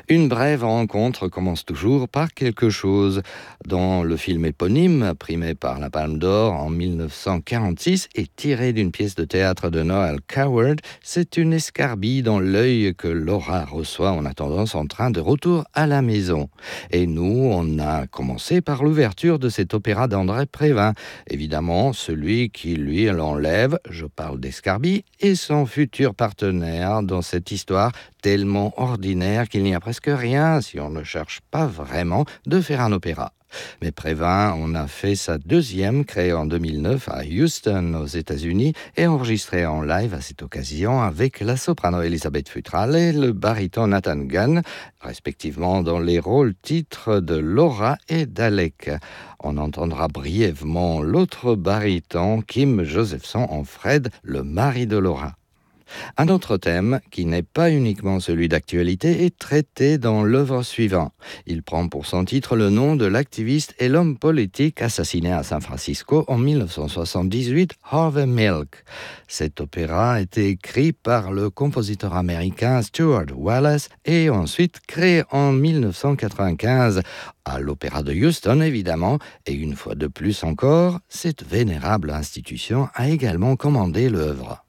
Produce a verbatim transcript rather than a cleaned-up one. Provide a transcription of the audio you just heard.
Une brève rencontre commence toujours par quelque chose. Dans le film éponyme, primé par la Palme d'Or en mille neuf cent quarante-six et tiré d'une pièce de théâtre de Noel Coward, c'est une escarbille dans l'œil que Laura reçoit en attendant son train de retour à la maison. Et nous, on a commencé par l'ouverture de cet opéra d'André Prévin. Évidemment, celui qui lui l'enlève, je parle d'escarbille, et son futur partenaire dans cette histoire tellement ordinaire qu'il n'y a presque rien, si on ne cherche pas vraiment, de faire un opéra. Mais Prévin en a fait sa deuxième, créée en deux mille neuf à Houston, aux États-Unis, et enregistrée en live à cette occasion avec la soprano Elisabeth Futrell et le baryton Nathan Gunn, respectivement dans les rôles titres de Laura et d'Alec. On entendra brièvement l'autre baryton, Kim Josephson, en Fred, le mari de Laura. Un autre thème, qui n'est pas uniquement celui d'actualité, est traité dans l'œuvre suivante. Il prend pour son titre le nom de l'activiste et l'homme politique assassiné à San Francisco en mille neuf cent soixante-dix-huit, Harvey Milk. Cet opéra a été écrit par le compositeur américain Stuart Wallace et ensuite créé en mille neuf cent quatre-vingt-quinze à l'Opéra de Houston, évidemment, et une fois de plus encore, cette vénérable institution a également commandé l'œuvre.